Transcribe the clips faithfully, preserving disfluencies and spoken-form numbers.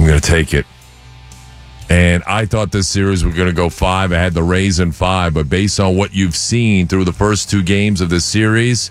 I'm going to take it. And I thought this series was going to go five. I had the Rays in five, but based on what you've seen through the first two games of this series,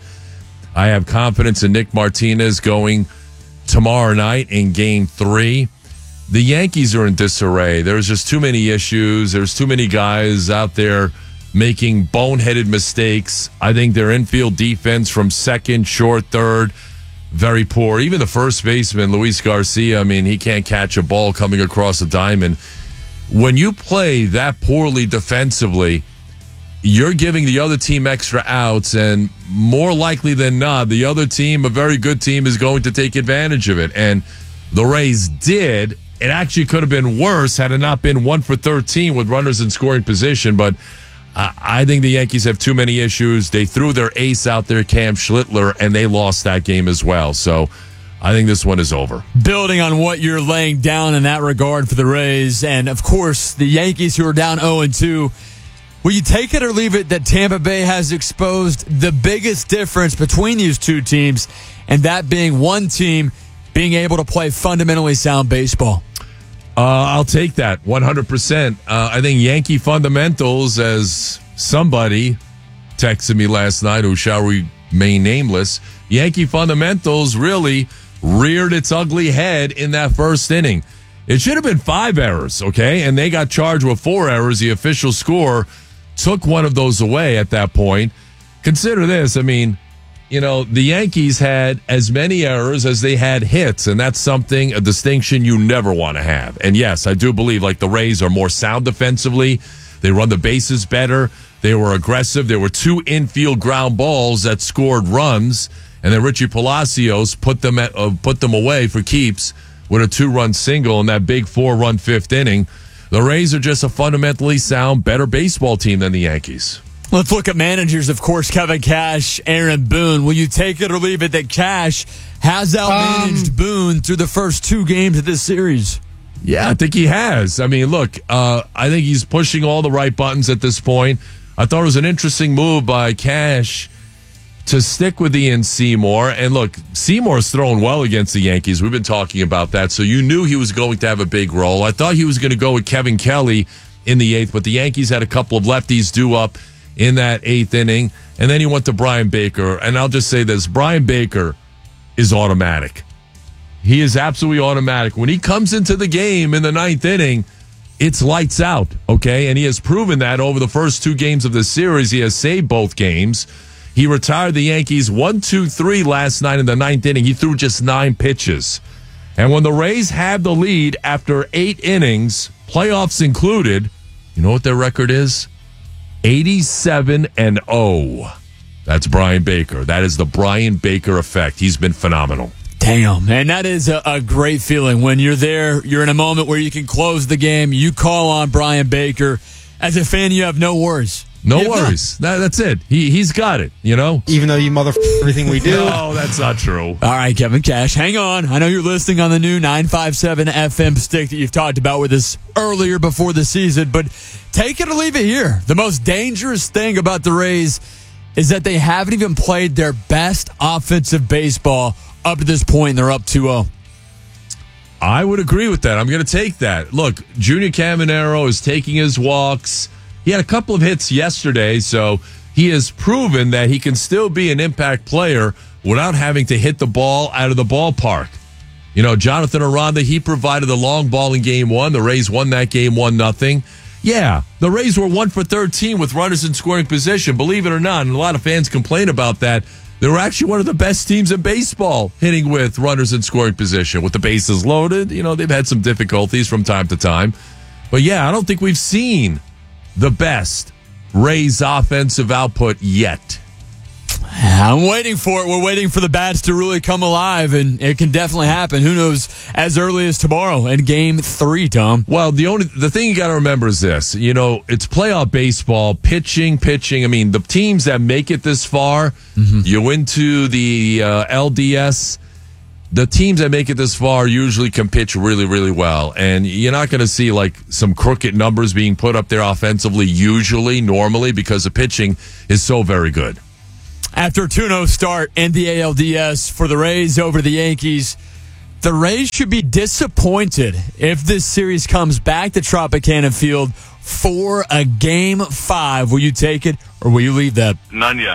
I have confidence in Nick Martinez going tomorrow night in game three. The Yankees are in disarray. There's just too many issues. There's too many guys out there making boneheaded mistakes. I think their infield defense from second, short, third, very poor. Even the first baseman, Luis Garcia, I mean, he can't catch a ball coming across a diamond. When you play that poorly defensively, you're giving the other team extra outs, and more likely than not, the other team, a very good team, is going to take advantage of it. And the Rays did. It actually could have been worse had it not been one for thirteen with runners in scoring position. But uh, I think the Yankees have too many issues. They threw their ace out there, Cam Schlittler, and they lost that game as well. So I think this one is over. Building on what you're laying down in that regard for the Rays, and of course the Yankees, who are down oh and two, will you take it or leave it that Tampa Bay has exposed the biggest difference between these two teams, and that being one team being able to play fundamentally sound baseball? Uh, I'll take that one hundred percent. Uh, I think Yankee fundamentals, as somebody texted me last night who shall remain nameless, Yankee fundamentals really reared its ugly head in that first inning. It should have been five errors, okay? And they got charged with four errors. The official score took one of those away at that point. Consider this. I mean, you know, the Yankees had as many errors as they had hits, and that's something, a distinction you never want to have. And yes, I do believe, like, the Rays are more sound defensively. They run the bases better. They were aggressive. There were two infield ground balls that scored runs, and then Richie Palacios put them at, uh, put them away for keeps with a two-run single in that big four-run fifth inning. The Rays are just a fundamentally sound, better baseball team than the Yankees. Let's look at managers, of course. Kevin Cash, Aaron Boone. Will you take it or leave it that Cash has outmanaged um, Boone through the first two games of this series? Yeah, I think he has. I mean, look, uh, I think he's pushing all the right buttons at this point. I thought it was an interesting move by Cash to stick with Ian Seymour. And look, Seymour's throwing well against the Yankees. We've been talking about that. So you knew he was going to have a big role. I thought he was going to go with Kevin Kelly in the eighth, but the Yankees had a couple of lefties due up in that eighth inning. And then he went to Brian Baker. And I'll just say this, Brian Baker is automatic. He is absolutely automatic. When he comes into the game in the ninth inning, it's lights out, okay? And he has proven that over the first two games of the series. He has saved both games. He retired the Yankees one two three last night in the ninth inning. He threw just nine pitches. And when the Rays have the lead after eight innings, playoffs included, you know what their record is? eighty-seven and oh. That's Brian Baker. That is the Brian Baker effect. He's been phenomenal. Damn, man, that is a, a great feeling when you're there. You're in a moment where you can close the game. You call on Brian Baker. As a fan, you have no worries. No worries. That, that's it. He, he's got it, you know? Even though you mother everything we do. No, that's not true. All right, Kevin Cash, hang on. I know you're listening on the new nine five seven F M stick that you've talked about with us earlier before the season, but take it or leave it here. The most dangerous thing about the Rays is that they haven't even played their best offensive baseball up to this point, and they're up two oh. I would agree with that. I'm going to take that. Look, Junior Caminero is taking his walks. He had a couple of hits yesterday, so he has proven that he can still be an impact player without having to hit the ball out of the ballpark. You know, Jonathan Aranda, he provided the long ball in game one. The Rays won that game one nothing. Yeah, the Rays were one for thirteen with runners in scoring position, believe it or not, and a lot of fans complain about that. They were actually one of the best teams in baseball hitting with runners in scoring position. With the bases loaded, you know, they've had some difficulties from time to time. But yeah, I don't think we've seen the best Rays offensive output yet. I'm waiting for it. We're waiting for the bats to really come alive, and it can definitely happen. Who knows, as early as tomorrow in game three, Tom. Well, the only the thing you got to remember is this. You know, it's playoff baseball, pitching, pitching. I mean, the teams that make it this far, mm-hmm. you into the uh, L D S, the teams that make it this far usually can pitch really, really well. And you're not going to see, like, some crooked numbers being put up there offensively usually, normally, because the pitching is so very good. After a two oh start in the A L D S for the Rays over the Yankees, The Rays should be disappointed if this series comes back to Tropicana Field for a game five. Will you take it or will you leave that? None yet.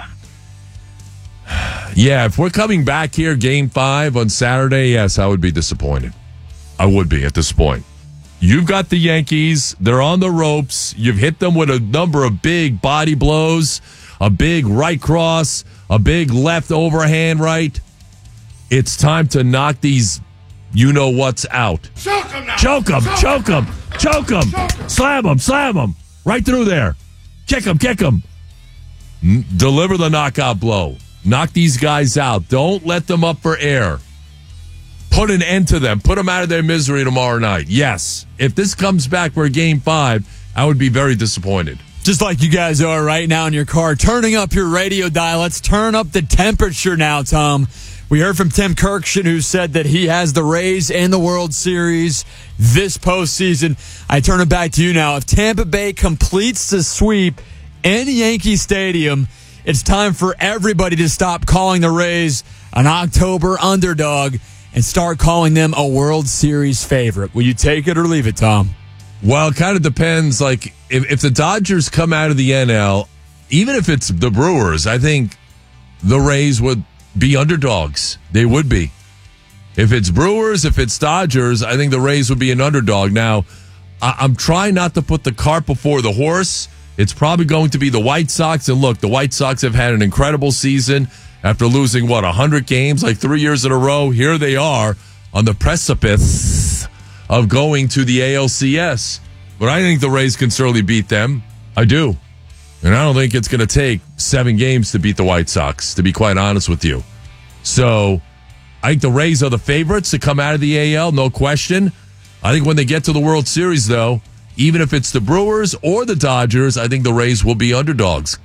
Yeah, if we're coming back here game five on Saturday, yes, I would be disappointed. I would be at this point. You've got the Yankees. They're on the ropes. You've hit them with a number of big body blows, a big right cross, a big left overhand right. It's time to knock these you-know-what's out. Choke him now. Choke him, choke him, choke him. Slam him, slam him. Right through there. Kick him, kick him. N- deliver the knockout blow. Knock these guys out. Don't let them up for air. Put an end to them. Put them out of their misery tomorrow night. Yes. If this comes back for game five, I would be very disappointed. Just like you guys are right now in your car, turning up your radio dial. Let's turn up the temperature now, Tom. We heard from Tim Kirkshin, who said that he has the Rays in the World Series this postseason. I turn it back to you now. If Tampa Bay completes the sweep in Yankee Stadium, it's time for everybody to stop calling the Rays an October underdog and start calling them a World Series favorite. Will you take it or leave it, Tom? Well, it kind of depends. Like, if, if the Dodgers come out of the N L, even if it's the Brewers, I think the Rays would be underdogs. They would be. If it's Brewers, if it's Dodgers, I think the Rays would be an underdog. Now, I- I'm trying not to put the cart before the horse. It's probably going to be the White Sox. And look, the White Sox have had an incredible season after losing, what, one hundred games, like three years in a row. Here they are on the precipice of going to the A L C S. But I think the Rays can certainly beat them. I do. And I don't think it's going to take seven games to beat the White Sox, to be quite honest with you. So I think the Rays are the favorites to come out of the A L, no question. I think when they get to the World Series, though, even if it's the Brewers or the Dodgers, I think the Rays will be underdogs.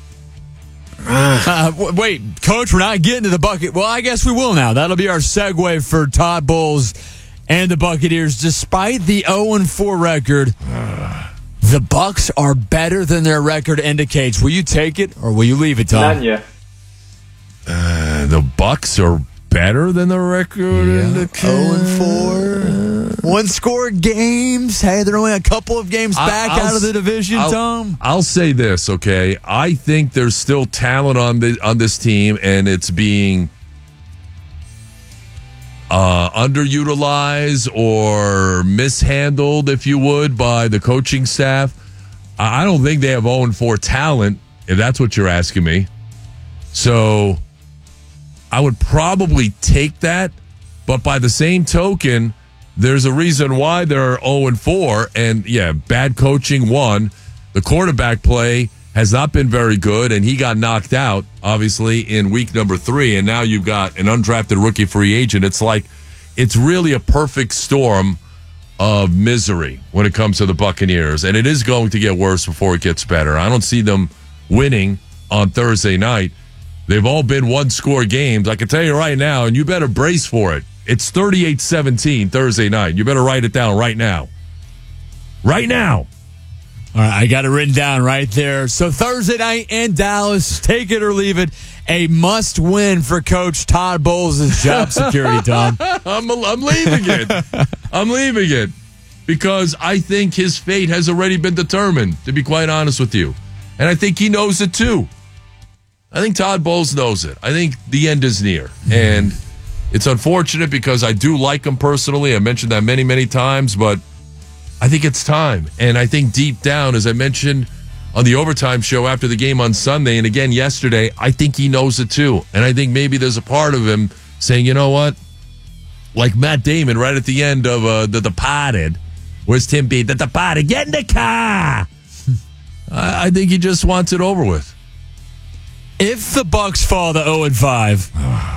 Uh, w- wait, Coach, we're not getting to the bucket. Well, I guess we will now. That'll be our segue for Todd Bowles and the Buccaneers. Despite the oh and four record, the Bucs are better than their record indicates. Will you take it or will you leave it, Tom? None yet. Uh, the Bucs are better than the record indicates. oh and four. One score games. Hey, they're only a couple of games back I'll, out of the division, I'll, Tom. I'll say this, okay? I think there's still talent on the on this team, and it's being uh, underutilized or mishandled, if you would, by the coaching staff. I don't think they have oh and four talent, if that's what you're asking me. So I would probably take that, but by the same token, there's a reason why they're oh and four, and yeah, bad coaching, one. The quarterback play has not been very good, and he got knocked out, obviously, in week number three, and now you've got an undrafted rookie free agent. It's like, it's really a perfect storm of misery when it comes to the Buccaneers, and it is going to get worse before it gets better. I don't see them winning on Thursday night. They've all been one-score games. I can tell you right now, and you better brace for it. It's thirty-eight seventeen Thursday night. You better write it down right now. Right now. All right, I got it written down right there. So Thursday night in Dallas, take it or leave it, a must-win for Coach Todd Bowles' job security, Tom. I'm, I'm leaving it. I'm leaving it because I think his fate has already been determined, to be quite honest with you. And I think he knows it too. I think Todd Bowles knows it. I think the end is near. And it's unfortunate because I do like him personally. I mentioned that many, many times, but I think it's time. And I think deep down, as I mentioned on the Overtime show after the game on Sunday and again yesterday, I think he knows it too. And I think maybe there's a part of him saying, you know what? Like Matt Damon right at the end of uh, The Departed. Where's Tim B? The Departed. Get in the car. I, I think he just wants it over with. If the Bucs fall to oh and five,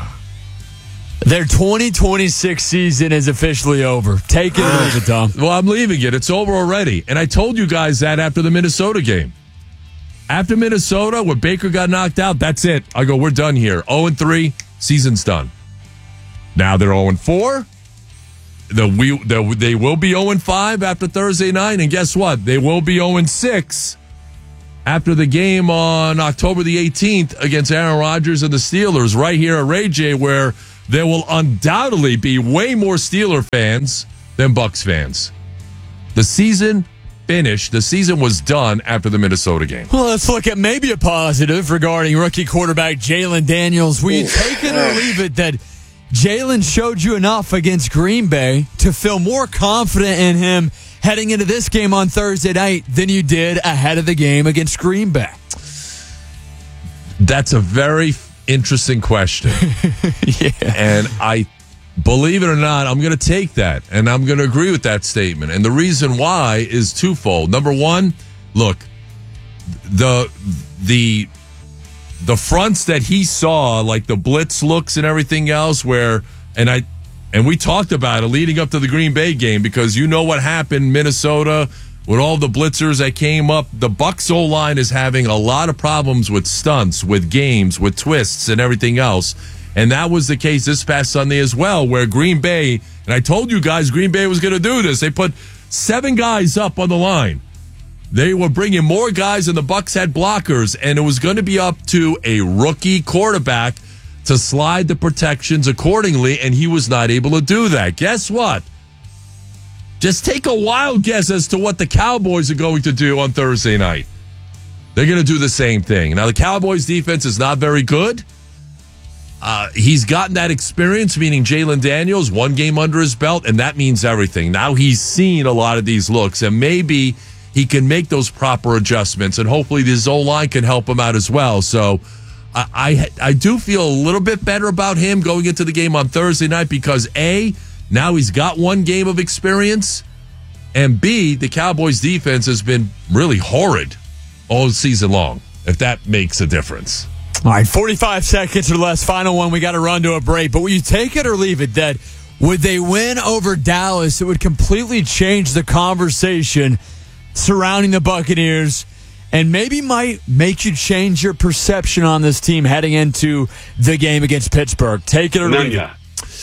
their twenty twenty-six season is officially over. Take it or leave it, Tom. Well, I'm leaving it. It's over already. And I told you guys that after the Minnesota game. After Minnesota, when Baker got knocked out, that's it. I go, we're done here. oh and three, season's done. Now they're oh and four. The, we, the, they will be oh and five after Thursday night. And guess what? They will be oh and six after the game on October the eighteenth against Aaron Rodgers and the Steelers right here at Ray J, where there will undoubtedly be way more Steeler fans than Bucs fans. The season finished. The season was done after the Minnesota game. Well, let's look at maybe a positive regarding rookie quarterback Jalen Daniels. Will you take it or leave it that Jalen showed you enough against Green Bay to feel more confident in him heading into this game on Thursday night than you did ahead of the game against Green Bay? That's a very interesting question. Yeah. And I, believe it or not, I'm going to take that, and I'm going to agree with that statement. And the reason why is twofold. Number one, look, the the the fronts that he saw, like the blitz looks and everything else, where and I and we talked about it leading up to the Green Bay game, because you know what happened, Minnesota, with all the blitzers that came up. The Bucs O-line is having a lot of problems with stunts, with games, with twists and everything else. And that was the case this past Sunday as well, where Green Bay, and I told you guys Green Bay was going to do this. They put seven guys up on the line. They were bringing more guys than the Bucs had blockers, and it was going to be up to a rookie quarterback to slide the protections accordingly, and he was not able to do that. Guess what? Just take a wild guess as to what the Cowboys are going to do on Thursday night. They're going to do the same thing. Now, the Cowboys' defense is not very good. Uh, he's gotten that experience, meaning Jalen Daniels, one game under his belt, and that means everything. Now he's seen a lot of these looks, and maybe he can make those proper adjustments, and hopefully this O-line can help him out as well. So I, I, I do feel a little bit better about him going into the game on Thursday night because, A, now he's got one game of experience, and B, the Cowboys' defense has been really horrid all season long, if that makes a difference. All right, forty-five seconds or less. Final one. We got to run to a break. But will you take it or leave it that would they win over Dallas, it would completely change the conversation surrounding the Buccaneers and maybe might make you change your perception on this team heading into the game against Pittsburgh? Take it or leave it.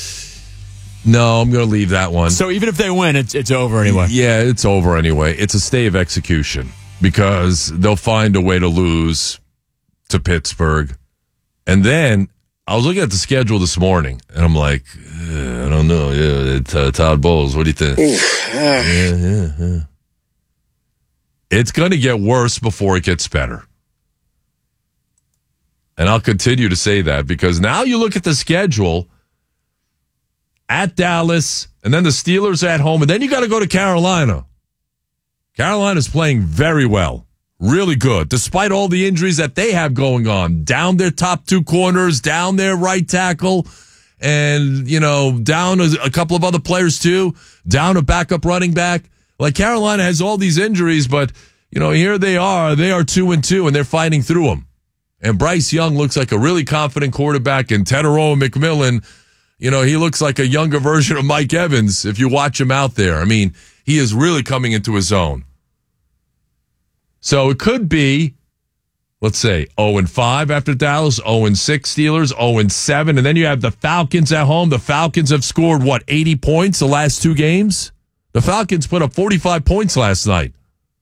No, I'm going to leave that one. So even if they win, it's it's over anyway. Yeah, it's over anyway. It's a stay of execution because they'll find a way to lose to Pittsburgh. And then I was looking at the schedule this morning, and I'm like, eh, I don't know. Yeah, it's, uh, Todd Bowles, what do you think? yeah, yeah, yeah. It's going to get worse before it gets better. And I'll continue to say that because now you look at the schedule at Dallas, and then the Steelers at home, and then you got to go to Carolina. Carolina's playing very well. Really good, despite all the injuries that they have going on. Down their top two corners, down their right tackle, and, you know, down a, a couple of other players too, down a backup running back. Like, Carolina has all these injuries, but, you know, here they are. They are two and two, and they're fighting through them. And Bryce Young looks like a really confident quarterback, and Teteroa McMillan, you know, he looks like a younger version of Mike Evans if you watch him out there. I mean, he is really coming into his own. So it could be, let's say, oh and five after Dallas, oh and six Steelers, oh and seven, and then you have the Falcons at home. The Falcons have scored, what, eighty points the last two games? The Falcons put up forty-five points last night.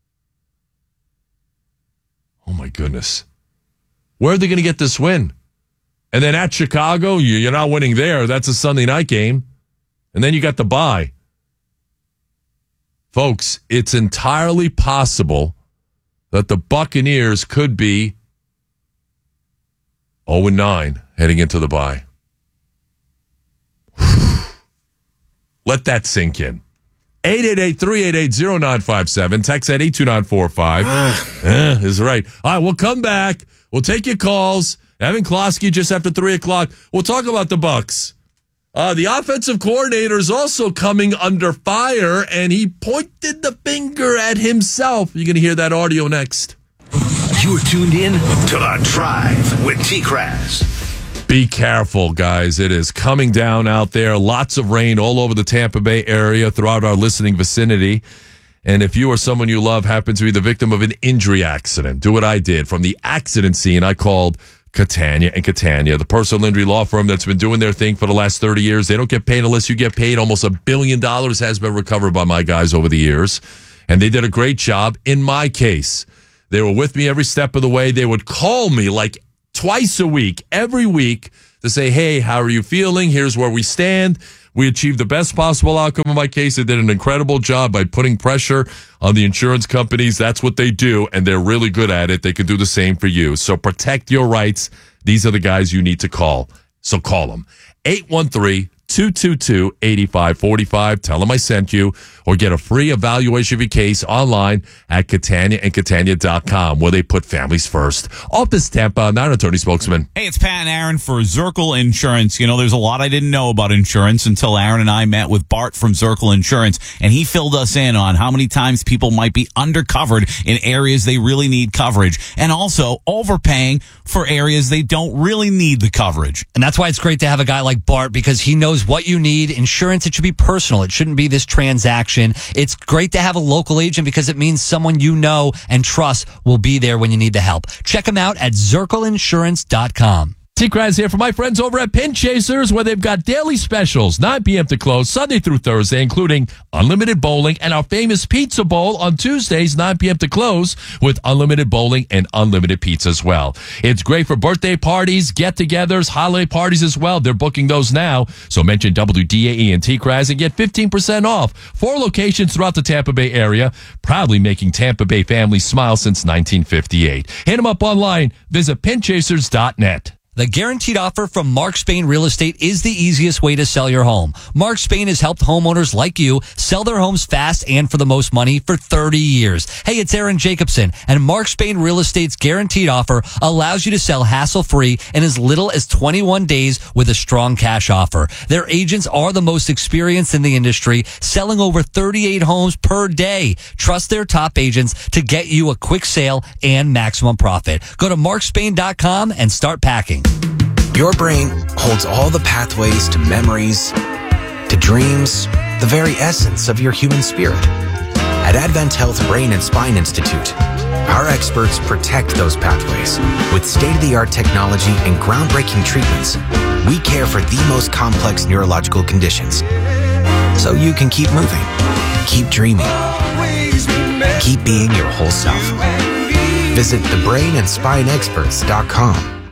Oh, my goodness. Where are they going to get this win? And then at Chicago, you're not winning there. That's a Sunday night game. And then you got the bye. Folks, it's entirely possible that the Buccaneers could be oh and nine heading into the bye. Let that sink in. eight eight eight, three eight eight, zero nine five seven. Text at eight two nine four five. eh, is right. All right, we'll come back. We'll take your calls. Evan Klosky just after three o'clock. We'll talk about the Bucs. Uh, the offensive coordinator is also coming under fire, and he pointed the finger at himself. You're going to hear that audio next. You're tuned in to The Drive with T-Crass. Be careful, guys. It is coming down out there. Lots of rain all over the Tampa Bay area throughout our listening vicinity. And if you or someone you love happens to be the victim of an injury accident, do what I did. From the accident scene, I called Catania and Catania, the personal injury law firm that's been doing their thing for the last thirty years. They don't get paid unless you get paid. Almost a billion dollars has been recovered by my guys over the years. And they did a great job in my case. They were with me every step of the way. They would call me like twice a week, every week, to to say, hey, how are you feeling? Here's where we stand. We achieved the best possible outcome in my case. They did an incredible job by putting pressure on the insurance companies. That's what they do, and they're really good at it. They can do the same for you. So protect your rights. These are the guys you need to call. So call them. eight one three, two two two, eight five four five. Tell them I sent you, or get a free evaluation of your case online at Catania and Catania dot com, where they put families first. Office Tampa, not attorney spokesman. Hey, it's Pat and Aaron for Zirkle Insurance. You know, there's a lot I didn't know about insurance until Aaron and I met with Bart from Zirkle Insurance, and he filled us in on how many times people might be undercovered in areas they really need coverage, and also overpaying for areas they don't really need the coverage. And that's why it's great to have a guy like Bart, because he knows what you need. Insurance, it should be personal. It shouldn't be this transaction. It's great to have a local agent because it means someone you know and trust will be there when you need the help. Check them out at Zirkle Insurance dot com. T-Kraz here for my friends over at Pin Chasers, where they've got daily specials, nine p.m. to close, Sunday through Thursday, including unlimited bowling and our famous pizza bowl on Tuesdays, nine p.m. to close, with unlimited bowling and unlimited pizza as well. It's great for birthday parties, get-togethers, holiday parties as well. They're booking those now, so mention W D A E and T-Kraz and get fifteen percent off. Four locations throughout the Tampa Bay area, proudly making Tampa Bay families smile since nineteen fifty-eight. Hit them up online. Visit pin chasers dot net. The guaranteed offer from Mark Spain Real Estate is the easiest way to sell your home. Mark Spain has helped homeowners like you sell their homes fast and for the most money for thirty years. Hey, it's Aaron Jacobson, and Mark Spain Real Estate's guaranteed offer allows you to sell hassle-free in as little as twenty-one days with a strong cash offer. Their agents are the most experienced in the industry, selling over thirty-eight homes per day. Trust their top agents to get you a quick sale and maximum profit. Go to mark spain dot com and start packing. Your brain holds all the pathways to memories, to dreams, the very essence of your human spirit. At Advent Health Brain and Spine Institute, our experts protect those pathways. With state-of-the-art technology and groundbreaking treatments, we care for the most complex neurological conditions. So you can keep moving, keep dreaming, keep being your whole self. Visit the brain and spine experts dot com.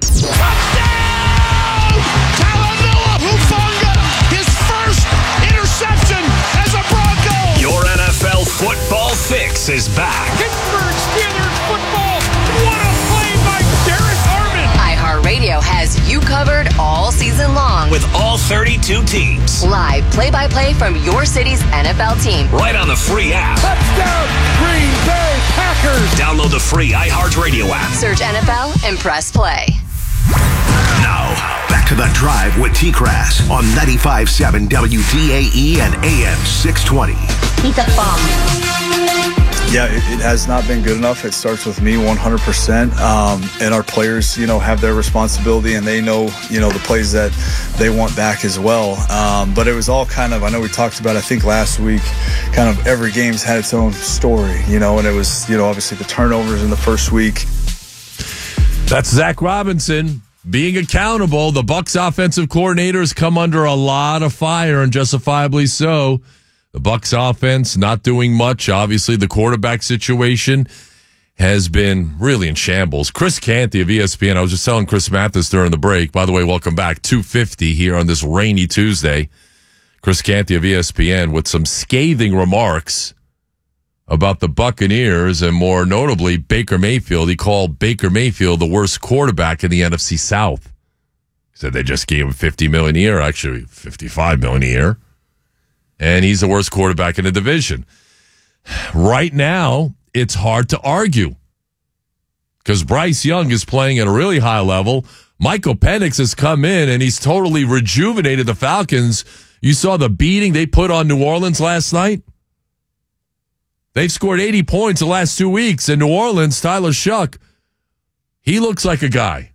Your N F L football fix is back. Pittsburgh Steelers football. What a play by Derek Armand. iHeartRadio has you covered all season long. With all thirty-two teams. Live play-by-play from your city's N F L team. Right on the free app. Touchdown, Green Bay Packers. Download the free iHeartRadio app. Search N F L and press play. Now, back to The Drive with T-Kraz on ninety-five point seven W D A E and A M six twenty. He's a bum. Yeah, it, it has not been good enough. It starts with me one hundred percent. Um, and our players, you know, have their responsibility, and they know, you know, the plays that they want back as well. Um, but it was all kind of, I know we talked about, I think last week, kind of every game's had its own story, you know, and it was, you know, obviously the turnovers in the first week. That's Zach Robinson being accountable. The Bucs offensive coordinators come under a lot of fire, and justifiably so. The Bucs offense not doing much. Obviously, the quarterback situation has been really in shambles. Chris Canty of E S P N, I was just telling Chris Mathis during the break, by the way, welcome back, two fifty here on this rainy Tuesday. Chris Canty of E S P N with some scathing remarks about the Buccaneers, and more notably, Baker Mayfield. He called Baker Mayfield the worst quarterback in the N F C South. He said they just gave him fifty million dollars a year, actually fifty-five million dollars a year. And he's the worst quarterback in the division. Right now, it's hard to argue because Bryce Young is playing at a really high level. Michael Penix has come in, and he's totally rejuvenated the Falcons. You saw the beating they put on New Orleans last night? They've scored eighty points the last two weeks. In New Orleans, Tyler Shuck, he looks like a guy.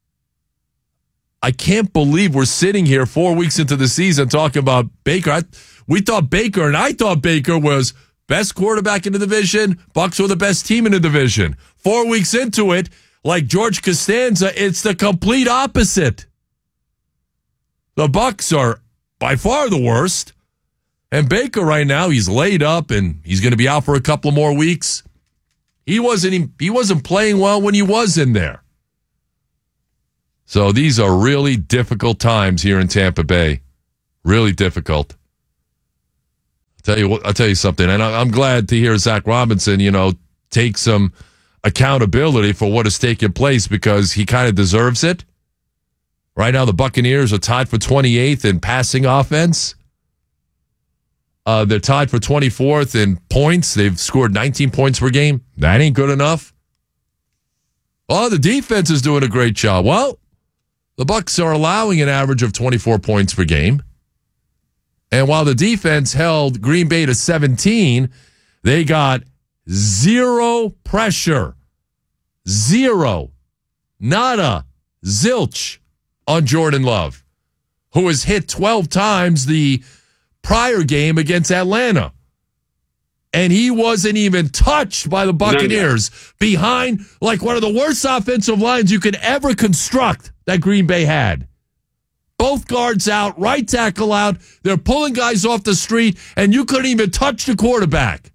I can't believe we're sitting here four weeks into the season talking about Baker. I, we thought Baker, and I thought Baker was best quarterback in the division. Bucs were the best team in the division. Four weeks into it, like George Costanza, it's the complete opposite. The Bucs are by far the worst. And Baker right now, he's laid up, and he's going to be out for a couple more weeks. He wasn't he wasn't playing well when he was in there. So these are really difficult times here in Tampa Bay. Really difficult. I'll tell you what, I'll tell you something, and I'm glad to hear Zach Robinson, you know, take some accountability for what has taken place because he kind of deserves it. Right now, the Buccaneers are tied for twenty-eighth in passing offense. Uh, they're tied for twenty-fourth in points. They've scored nineteen points per game. That ain't good enough. Oh, the defense is doing a great job. Well, the Bucs are allowing an average of twenty-four points per game. And while the defense held Green Bay to seventeen, they got zero pressure. Zero. Nada. Zilch on Jordan Love, who has hit twelve times the prior game against Atlanta. And he wasn't even touched by the Buccaneers behind like one of the worst offensive lines you could ever construct that Green Bay had. Both guards out, right tackle out. They're pulling guys off the street, and you couldn't even touch the quarterback.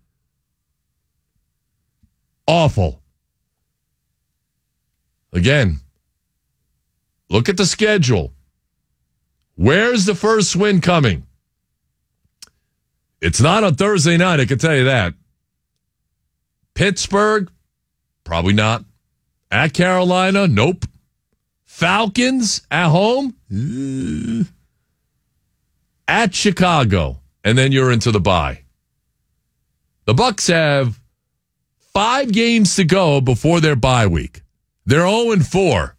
Awful. Again, look at the schedule. Where's the first win coming? It's not on Thursday night, I can tell you that. Pittsburgh, probably not. At Carolina, nope. Falcons at home, uh, at Chicago, and then you're into the bye. The Bucs have five games to go before their bye week. They're oh and four.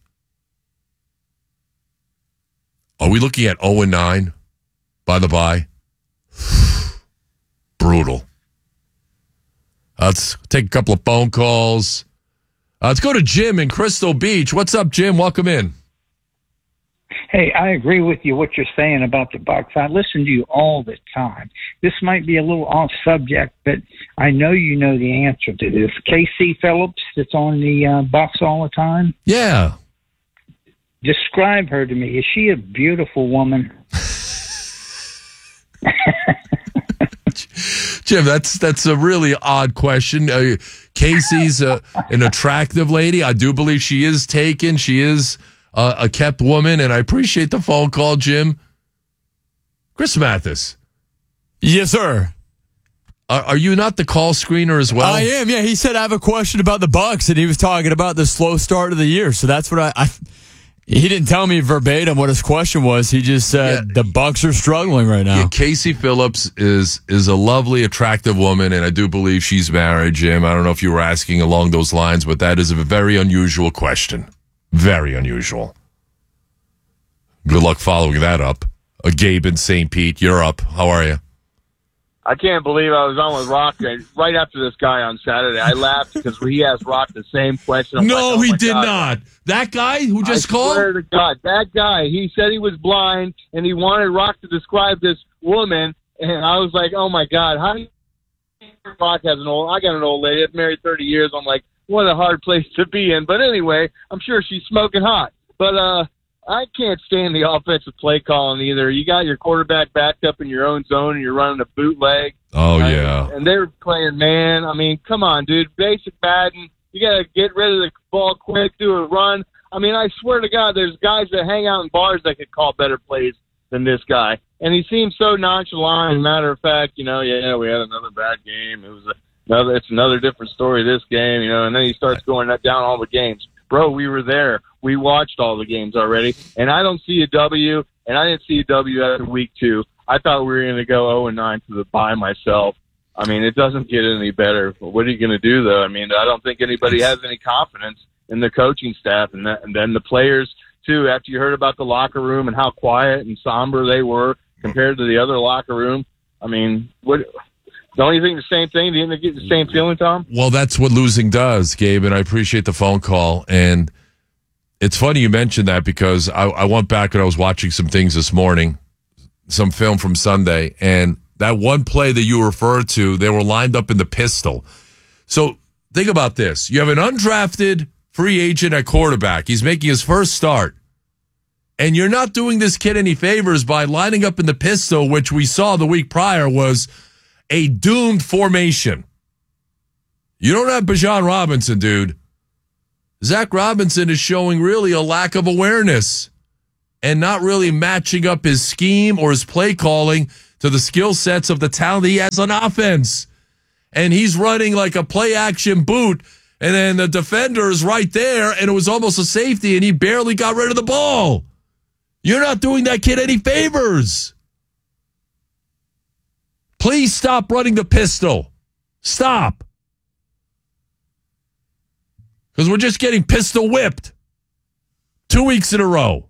Are we looking at oh and nine by the bye? Brutal. Uh, let's take a couple of phone calls. Uh, let's go to Jim in Crystal Beach. What's up, Jim? Welcome in. Hey, I agree with you what you're saying about the Bucs. I listen to you all the time. This might be a little off subject, but I know you know the answer to this. Casey Phillips that's on the uh, Bucs all the time? Yeah. Describe her to me. Is she a beautiful woman? Jim, that's that's a really odd question. Uh, Casey's a, an attractive lady. I do believe she is taken. She is uh, a kept woman, and I appreciate the phone call, Jim. Chris Mathis. Yes, sir. Are, are you not the call screener as well? I am, yeah. He said I have a question about the Bucs, and he was talking about the slow start of the year. So that's what I... I He didn't tell me verbatim what his question was. He just said yeah. the Bucs are struggling right now. Yeah, Casey Phillips is is a lovely, attractive woman, and I do believe she's married, Jim. I don't know if you were asking along those lines, but that is a very unusual question. Very unusual. Good luck following that up. Uh, Gabe in Saint Pete, you're up. How are you? I can't believe I was on with Rock right after this guy on Saturday. I laughed because he asked Rock the same question. I'm no, like, oh he did God. not. That guy who just I called? I swear to God, that guy, he said he was blind, and he wanted Rock to describe this woman, and I was like, oh, my God, how do you Rock has an old, I got an old lady, I've married thirty years. I'm like, what a hard place to be in. But anyway, I'm sure she's smoking hot. But, uh, I can't stand the offensive play calling either. You got your quarterback backed up in your own zone and you're running a bootleg. Oh, yeah. Uh, and they're playing man. I mean, come on, dude. Basic Madden. You got to get rid of the ball quick, do a run. I mean, I swear to God, there's guys that hang out in bars that could call better plays than this guy. And he seems so nonchalant. As a matter of fact, you know, yeah, we had another bad game. It was another. It's another different story this game, you know. And then he starts going down all the games. Bro, we were there. We watched all the games already, and I don't see a W, and I didn't see a W after week two. I thought we were going to go oh and nine to the bye myself. I mean, it doesn't get any better. What are you going to do, though? I mean, I don't think anybody has any confidence in the coaching staff, and, that, and then the players, too, after you heard about the locker room and how quiet and somber they were compared to the other locker room. I mean, what... Don't you think the same thing? Do you get the same feeling, Tom? Well, that's what losing does, Gabe, and I appreciate the phone call. And it's funny you mentioned that because I, I went back and I was watching some things this morning, some film from Sunday, and that one play that you referred to, they were lined up in the pistol. So think about this. You have an undrafted free agent at quarterback. He's making his first start. And you're not doing this kid any favors by lining up in the pistol, which we saw the week prior was a doomed formation. You don't have Bijan Robinson, dude. Zach Robinson is showing really a lack of awareness and not really matching up his scheme or his play calling to the skill sets of the talent he has on offense. And he's running like a play action boot, and then the defender is right there, and it was almost a safety, and he barely got rid of the ball. You're not doing that kid any favors. Please stop running the pistol. Stop. Because we're just getting pistol whipped. Two weeks in a row.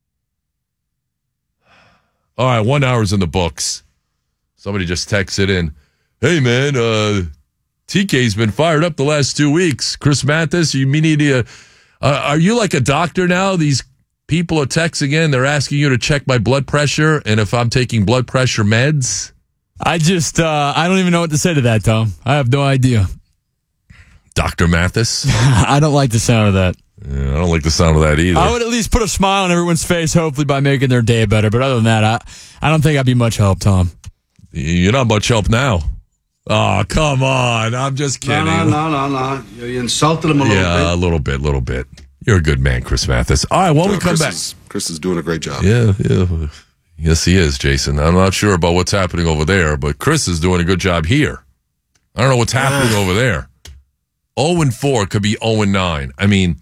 All right, one hour's in the books. Somebody just texted in. Hey, man, uh, T K's been fired up the last two weeks. Chris Mathis, you need to, uh, uh, are you like a doctor now? These people are texting in. They're asking you to check my blood pressure and if I'm taking blood pressure meds. I just, uh, I don't even know what to say to that, Tom. I have no idea. Doctor Mathis? I don't like the sound of that. Yeah, I don't like the sound of that either. I would at least put a smile on everyone's face, hopefully by making their day better. But other than that, I, I don't think I'd be much help, Tom. You're not much help now. Oh, come on. I'm just kidding. No, no, no, no, no. You insulted him a little yeah, bit. Yeah, a little bit, little bit. You're a good man, Chris Mathis. All right, when no, we come Chris back. Is, Chris is doing a great job. Yeah, yeah. Yes, he is, Jason. I'm not sure about what's happening over there, but Chris is doing a good job here. I don't know what's happening over there. oh and four could be oh and nine. I mean,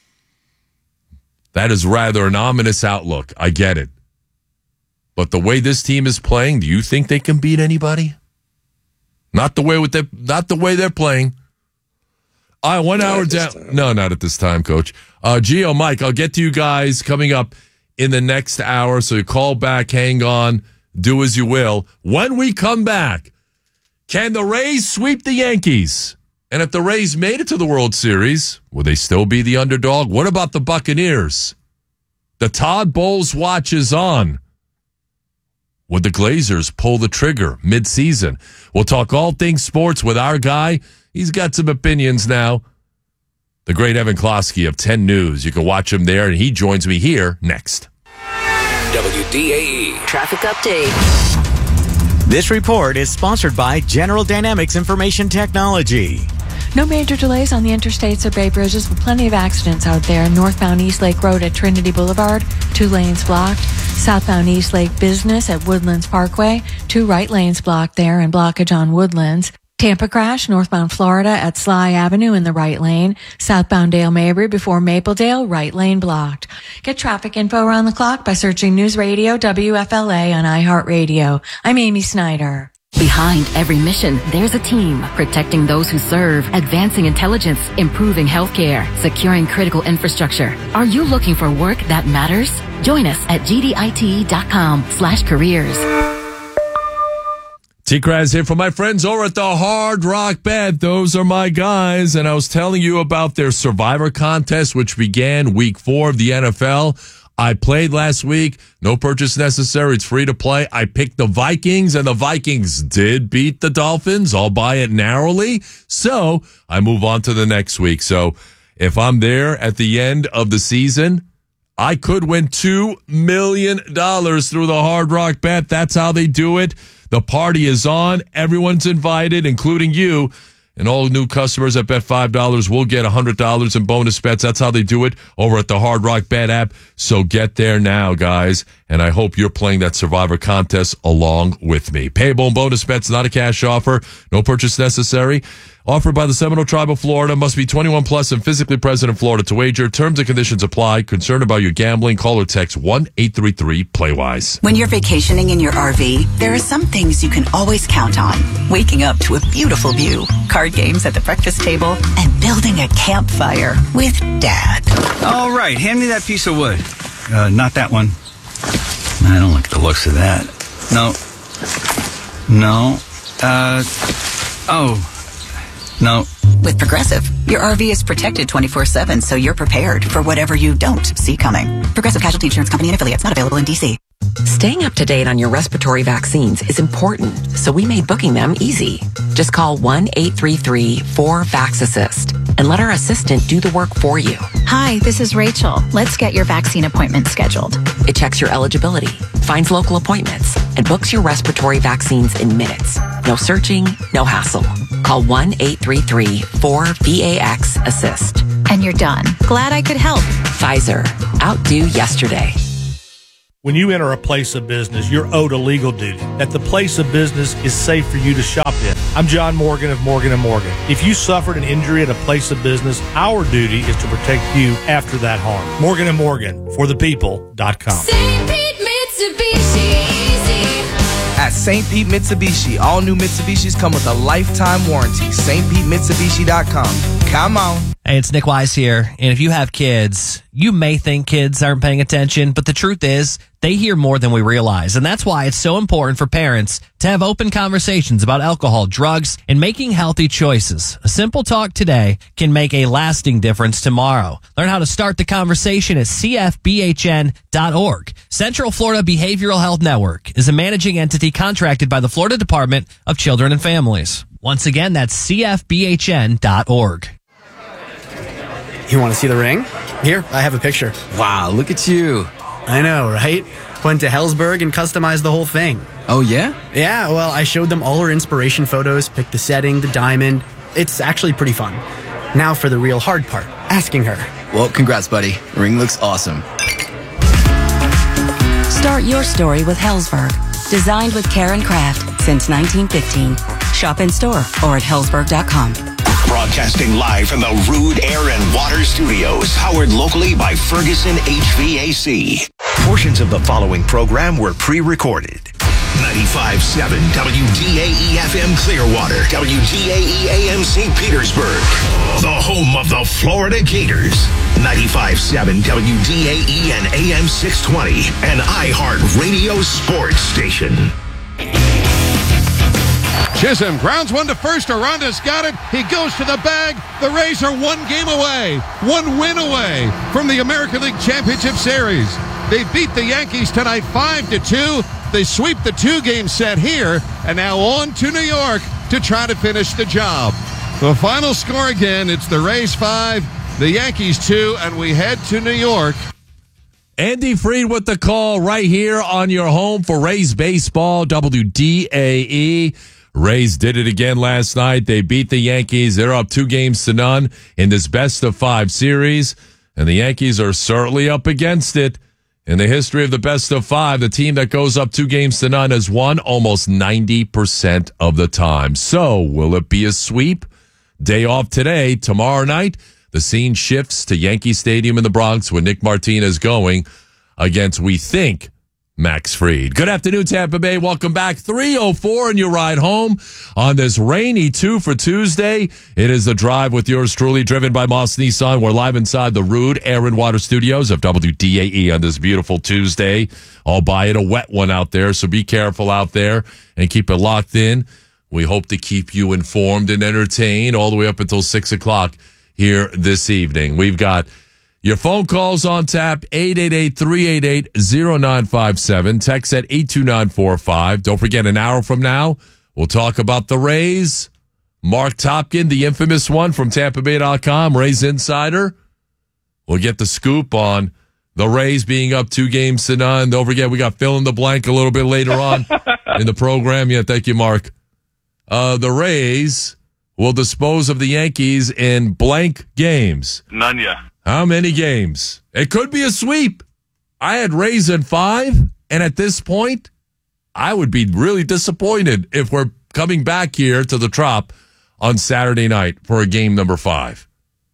that is rather an ominous outlook. I get it. But the way this team is playing, do you think they can beat anybody? Not the way with the, not the way they're playing. All right, one not hour down. Time. No, not at this time, Coach. Uh, Gio, Mike, I'll get to you guys coming up in the next hour. So you call back, hang on, do as you will. When we come back, can the Rays sweep the Yankees? And if the Rays made it to the World Series, will they still be the underdog? What about the Buccaneers? The Todd Bowles watch is on. Would the Glazers pull the trigger mid-season? We'll talk all things sports with our guy. He's got some opinions now. The great Evan Klosky of ten News. You can watch him there, and he joins me here next. W D A E Traffic Update. This report is sponsored by General Dynamics Information Technology. No major delays on the interstates or Bay Bridges, with plenty of accidents out there. Northbound East Lake Road at Trinity Boulevard, two lanes blocked. Southbound East Lake Business at Woodlands Parkway, two right lanes blocked there and blockage on Woodlands. Tampa crash, northbound Florida at Sly Avenue in the right lane. Southbound Dale Mabry before Mapledale, right lane blocked. Get traffic info around the clock by searching News Radio W F L A on iHeartRadio. I'm Amy Snyder. Behind every mission, there's a team protecting those who serve, advancing intelligence, improving healthcare, securing critical infrastructure. Are you looking for work that matters? Join us at G D I T dot com slash careers. T-Kraz here from my friends over at the Hard Rock Bet. Those are my guys, and I was telling you about their Survivor contest, which began week four of the N F L. I played last week. No purchase necessary. It's free to play. I picked the Vikings, and the Vikings did beat the Dolphins, albeit narrowly. So I move on to the next week. So if I'm there at the end of the season, I could win two million dollars through the Hard Rock Bet. That's how they do it. The party is on. Everyone's invited, including you. And all new customers that bet five dollars will get one hundred dollars in bonus bets. That's how they do it over at the Hard Rock Bet app. So get there now, guys. And I hope you're playing that Survivor contest along with me. Payable and bonus bets, not a cash offer. No purchase necessary. Offered by the Seminole Tribe of Florida. Must be twenty-one plus and physically present in Florida to wager. Terms and conditions apply. Concerned about your gambling? Call or text one eight three three play wise. When you're vacationing in your R V, there are some things you can always count on. Waking up to a beautiful view, card games at the breakfast table, and building a campfire with Dad. All right, hand me that piece of wood. Uh, not that one. I don't like the looks of that. No. No. Uh, oh. No. With Progressive, your R V is protected twenty-four seven, so you're prepared for whatever you don't see coming. Progressive Casualty Insurance Company and affiliates, not available in D C. Staying up to date on your respiratory vaccines is important, so we made booking them easy. Just call one eight three three four VAX-ASSIST and let our assistant do the work for you. Hi, this is Rachel. Let's get your vaccine appointment scheduled. It checks your eligibility, finds local appointments, and books your respiratory vaccines in minutes. No searching, no hassle. Call one eight three three four VAX-ASSIST. and you're done. Glad I could help. Pfizer. Outdo yesterday. When you enter a place of business, you're owed a legal duty that the place of business is safe for you to shop in. I'm John Morgan of Morgan and Morgan. If you suffered an injury at a place of business, our duty is to protect you after that harm. Morgan and Morgan, for the people dot com. Saint Pete Mitsubishi Easy. At Saint Pete Mitsubishi, all new Mitsubishis come with a lifetime warranty. Saint Pete Mitsubishi dot com. Come on. Hey, it's Nick Wise here. And if you have kids, you may think kids aren't paying attention, but the truth is they hear more than we realize. And that's why it's so important for parents to have open conversations about alcohol, drugs, and making healthy choices. A simple talk today can make a lasting difference tomorrow. Learn how to start the conversation at C F B H N dot org. Central Florida Behavioral Health Network is a managing entity contracted by the Florida Department of Children and Families. Once again, that's C F B H N dot org. You want to see the ring? Here, I have a picture. Wow, look at you. I know, right? Went to Hellsberg and customized the whole thing. Oh, yeah? Yeah, well, I showed them all her inspiration photos, picked the setting, the diamond. It's actually pretty fun. Now for the real hard part, asking her. Well, congrats, buddy. Ring looks awesome. Start your story with Hellsberg. Designed with care and craft since nineteen fifteen. Shop in store or at hellsberg dot com. Broadcasting live from the Rude Air and Water Studios, powered locally by Ferguson H V A C. Portions of the following program were pre-recorded. ninety-five point seven W D A E F M Clearwater, W D A E A M Saint Petersburg, the home of the Florida Gators. ninety-five point seven W D A E and A M six twenty, an iHeart Radio sports station. Chisholm grounds one to first. Aranda's got it. He goes to the bag. The Rays are one game away, one win away from the American League Championship Series. They beat the Yankees tonight five to two. They sweep the two-game set here, and now on to New York to try to finish the job. The final score again, it's the Rays five, the Yankees two, and we head to New York. Andy Freed with the call right here on your home for Rays baseball, W D A E. Rays did it again last night. They beat the Yankees. They're up two games to none in this best of five series, and the Yankees are certainly up against it. In the history of the best of five, the team that goes up two games to none has won almost ninety percent of the time. So, will it be a sweep? Day off today. Tomorrow night, the scene shifts to Yankee Stadium in the Bronx with Nick Martinez going against, we think, Max Fried. Good afternoon, Tampa Bay. Welcome back. three oh four in your ride home on this rainy two for Tuesday. It is The Drive with yours truly, driven by Moss Nissan. We're live inside the Rude Air and Water Studios of W D A E on this beautiful Tuesday. Albeit a wet one out there, so be careful out there and keep it locked in. We hope to keep you informed and entertained all the way up until six o'clock here this evening. We've got your phone calls on tap, eight eight eight, three eight eight, zero nine five seven. Text at eight two nine four five. Don't forget, an hour from now, we'll talk about the Rays. Mark Topkin, the infamous one from Tampa Bay dot com, Rays Insider. We'll get the scoop on the Rays being up two games to none. Don't forget, we got fill in the blank a little bit later on in the program. Yeah, thank you, Mark. Uh, the Rays will dispose of the Yankees in blank games. None, yeah. How many games? It could be a sweep. I had Rays in five, and at this point, I would be really disappointed if we're coming back here to the Trop on Saturday night for a game number five.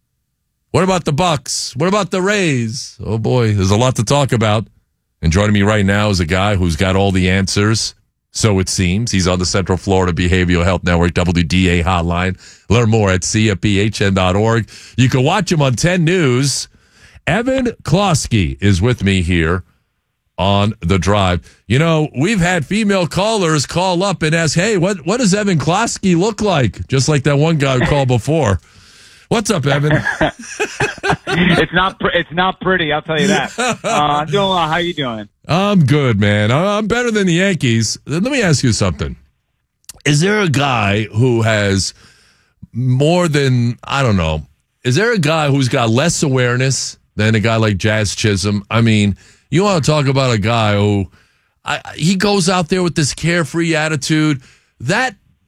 What about the Bucks? What about the Rays? Oh, boy, there's a lot to talk about. And joining me right now is a guy who's got all the answers. So it seems. He's on the Central Florida Behavioral Health Network W D A hotline. Learn more at C F B H N dot org. You can watch him on ten News. Evan Klosky is with me here on The Drive. You know, we've had female callers call up and ask, hey, what, what does Evan Klosky look like? Just like that one guy who called before. What's up, Evan? it's not pr- it's not pretty, I'll tell you that. Uh, I'm doing well. How you doing? I'm good, man. I'm better than the Yankees. Let me ask you something. Is there a guy who has more than, I don't know, is there a guy who's got less awareness than a guy like Jazz Chisholm? I mean, you want to talk about a guy who, I, he goes out there with this carefree attitude. That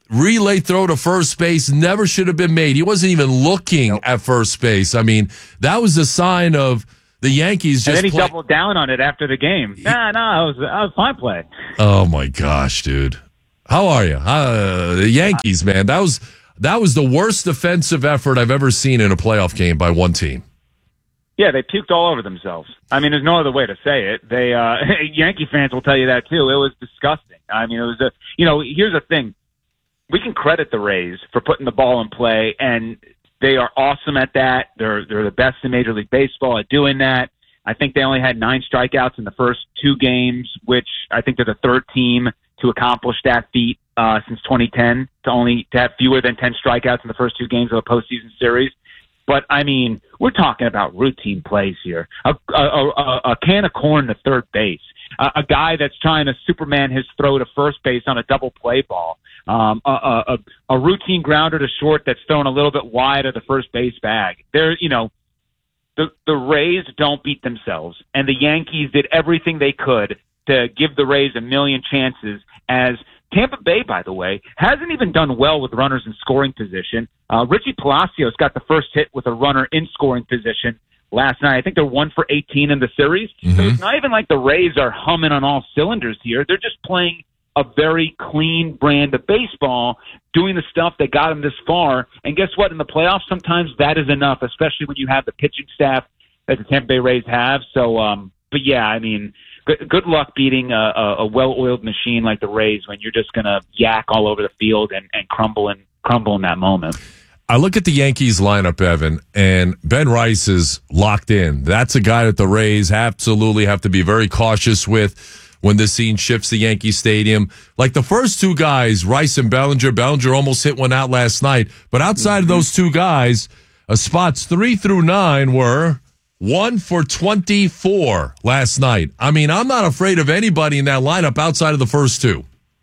relay throw to first base never should have been made. He wasn't even looking nope. at first base. I mean, that was a sign of the Yankees just And then he play- doubled down on it after the game. Nah, nah, it was, it was fine play. Oh, my gosh, dude. How are you? Uh, the Yankees, man. That was that was the worst defensive effort I've ever seen in a playoff game by one team. Yeah, they puked all over themselves. I mean, there's no other way to say it. They uh, Yankee fans will tell you that too. It was disgusting. I mean, it was a. You know, here's the thing: we can credit the Rays for putting the ball in play, and they are awesome at that. They're they're the best in Major League Baseball at doing that. I think they only had nine strikeouts in the first two games, which I think they're the third team to accomplish that feat uh, since twenty ten. To only to have fewer than ten strikeouts in the first two games of a postseason series. But, I mean, we're talking about routine plays here. A, a, a, a can of corn to third base. A, a guy that's trying to Superman his throw to first base on a double play ball. Um, a, a, a routine grounder to short that's thrown a little bit wide of the first base bag. They're, you know, the, the Rays don't beat themselves. And the Yankees did everything they could to give the Rays a million chances as Tampa Bay, by the way, hasn't even done well with runners in scoring position. Uh, Richie Palacios got the first hit with a runner in scoring position last night. I think they're one for eighteen in the series. Mm-hmm. So it's not even like the Rays are humming on all cylinders here. They're just playing a very clean brand of baseball, doing the stuff that got them this far. And guess what? In the playoffs, sometimes that is enough, especially when you have the pitching staff that the Tampa Bay Rays have. So, um, but yeah, I mean, good, good luck beating a, a, a well-oiled machine like the Rays when you're just going to yak all over the field and, and crumble and crumble in that moment. I look at the Yankees lineup, Evan, and Ben Rice is locked in. That's a guy that the Rays absolutely have to be very cautious with when this scene shifts to Yankee Stadium. Like the first two guys, Rice and Bellinger, Bellinger almost hit one out last night. But outside mm-hmm. of those two guys, uh, spots three through nine were one for twenty-four last night. I mean, I'm not afraid of anybody in that lineup outside of the first two.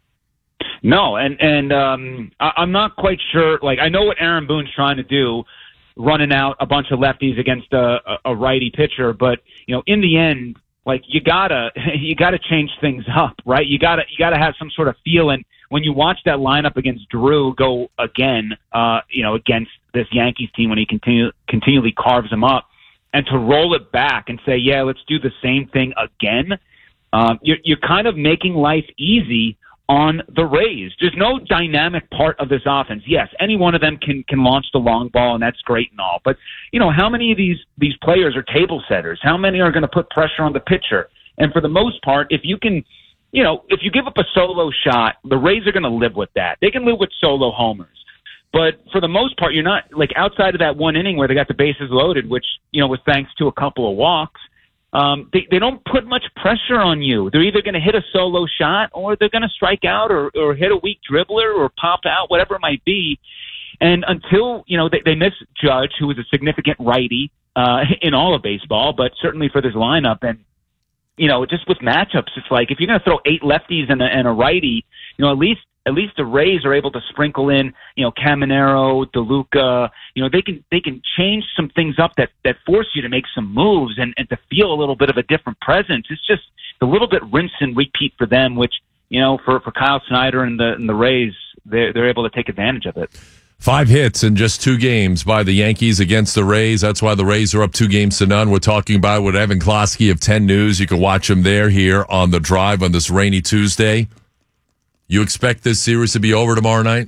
No, and and um, I, I'm not quite sure. Like, I know what Aaron Boone's trying to do, running out a bunch of lefties against a, a righty pitcher. But you know, in the end, like you gotta you gotta change things up, right? You gotta you gotta have some sort of feel. And when you watch that lineup against Drew go again, uh, you know, against this Yankees team when he continue continually carves them up, and to roll it back and say, yeah, let's do the same thing again. Um, you're you're kind of making life easy on the Rays. There's no dynamic part of this offense. Yes, any one of them can can launch the long ball, and that's great and all. But, you know, how many of these, these players are table setters? How many are going to put pressure on the pitcher? And for the most part, if you can, you know, if you give up a solo shot, the Rays are going to live with that. They can live with solo homers. But for the most part, you're not, like, outside of that one inning where they got the bases loaded, which, you know, was thanks to a couple of walks, Um, they, they don't put much pressure on you. They're either going to hit a solo shot or they're going to strike out or, or hit a weak dribbler or pop out, whatever it might be. And until, you know, they, they miss Judge, who is a significant righty uh, in all of baseball, but certainly for this lineup. And, you know, just with matchups, it's like if you're going to throw eight lefties and a, and a righty, you know, at least At least the Rays are able to sprinkle in, you know, Caminero, DeLuca. You know, they can they can change some things up that, that force you to make some moves and, and to feel a little bit of a different presence. It's just a little bit rinse and repeat for them, which, you know, for, for Kyle Snyder and the and the Rays, they're, they're able to take advantage of it. Five hits in just two games by the Yankees against the Rays. That's why the Rays are up two games to none. We're talking about it with Evan Klosky of ten News. You can watch him there here on The Drive on this rainy Tuesday. You expect this series to be over tomorrow night?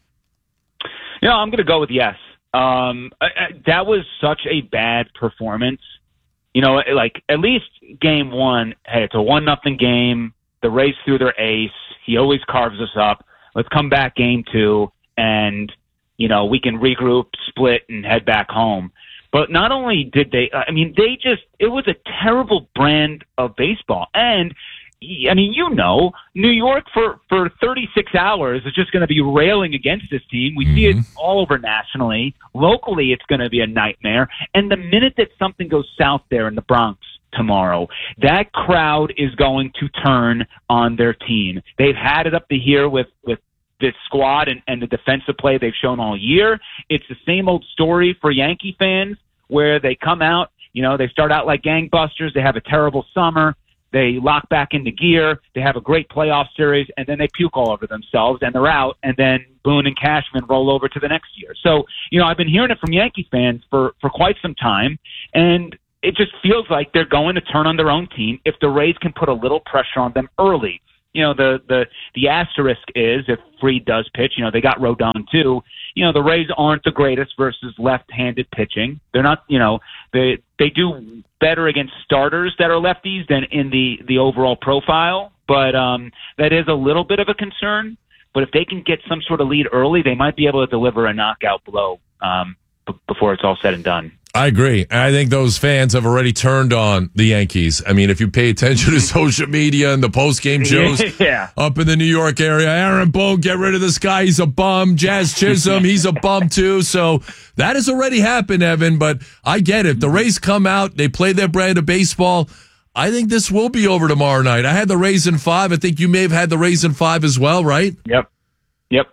You know, I'm going to go with yes. Um, I, I, that was such a bad performance. You know, like at least game one, hey, it's a one nothing game. The Rays threw their ace. He always carves us up. Let's come back game two, and you know we can regroup, split, and head back home. But not only did they, I mean, they just it was a terrible brand of baseball. And I mean, you know, New York for, for thirty-six hours is just going to be railing against this team. We mm-hmm. see it all over nationally. Locally, it's going to be a nightmare. And the minute that something goes south there in the Bronx tomorrow, that crowd is going to turn on their team. They've had it up to here with, with this squad and, and the defensive play they've shown all year. It's the same old story for Yankee fans where they come out, you know, they start out like gangbusters. They have a terrible summer. They lock back into gear. They have a great playoff series, and then they puke all over themselves, and they're out. And then Boone and Cashman roll over to the next year. So, you know, I've been hearing it from Yankees fans for, for quite some time, and it just feels like they're going to turn on their own team if the Rays can put a little pressure on them early. You know, the, the, the asterisk is if Fried does pitch, you know, they got Rodon too. You know, the Rays aren't the greatest versus left-handed pitching. They're not, you know, they they do better against starters that are lefties than in the, the overall profile. But um, that is a little bit of a concern. But if they can get some sort of lead early, they might be able to deliver a knockout blow um, b- before it's all said and done. I agree. I think those fans have already turned on the Yankees. I mean, if you pay attention to social media and the post-game shows yeah. up in the New York area, Aaron Boone, get rid of this guy. He's a bum. Jazz Chisholm, he's a bum too. So that has already happened, Evan. But I get it. The Rays come out. They play their brand of baseball. I think this will be over tomorrow night. I had the Rays in five. I think you may have had the Rays in five as well, right? Yep. Yep.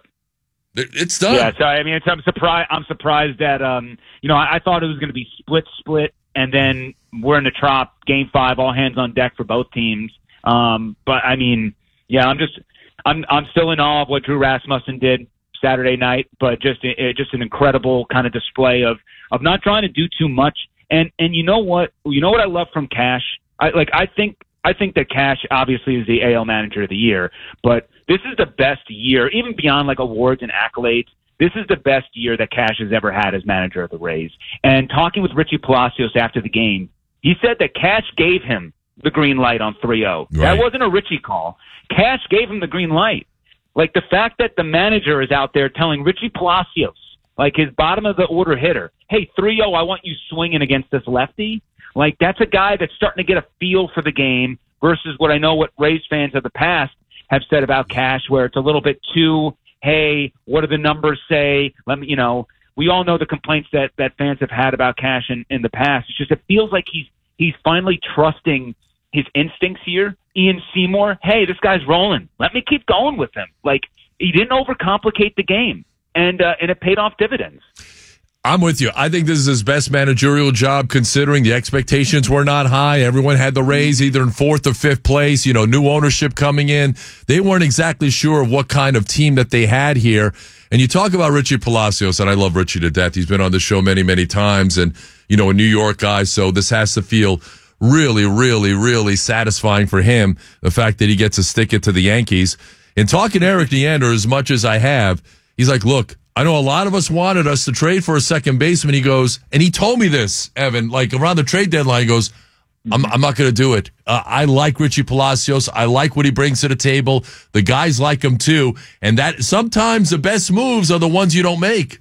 It's done. Yeah, so I mean, it's, I'm surprised. I'm surprised that um, you know, I, I thought it was going to be split, split, and then we're in the Trop, game five, all hands on deck for both teams. Um, but I mean, yeah, I'm just, I'm, I'm still in awe of what Drew Rasmussen did Saturday night, but just, it, just an incredible kind of display of, of not trying to do too much. And, and you know what, you know what I love from Cash? I like, I think, I think that Cash obviously is the A L Manager of the Year, but this is the best year, even beyond like awards and accolades. This is the best year that Cash has ever had as manager of the Rays. And talking with Richie Palacios after the game, he said that Cash gave him the green light on three oh. Right. That wasn't a Richie call. Cash gave him the green light. Like the fact that the manager is out there telling Richie Palacios, like his bottom of the order hitter, hey, three oh, I want you swinging against this lefty. Like that's a guy that's starting to get a feel for the game versus what I know what Rays fans of the past have said about Cash, where it's a little bit too, hey, what do the numbers say? Let me, you know, we all know the complaints that, that fans have had about Cash in, in the past. It's just, it feels like he's, he's finally trusting his instincts here. Ian Seymour, hey, this guy's rolling. Let me keep going with him. Like, he didn't overcomplicate the game, and, uh, and it paid off dividends. I'm with you. I think this is his best managerial job considering the expectations were not high. Everyone had the Rays either in fourth or fifth place, you know, new ownership coming in. They weren't exactly sure of what kind of team that they had here. And you talk about Richie Palacios, and I love Richie to death. He's been on the show many, many times and, you know, a New York guy. So this has to feel really, really, really satisfying for him. The fact that he gets to stick it to the Yankees. In talking to Eric Neander as much as I have, he's like, look, I know a lot of us wanted us to trade for a second baseman. He goes, and he told me this, Evan, like around the trade deadline, he goes, I'm, I'm not going to do it. Uh, I like Richie Palacios. I like what he brings to the table. The guys like him too. And that sometimes the best moves are the ones you don't make.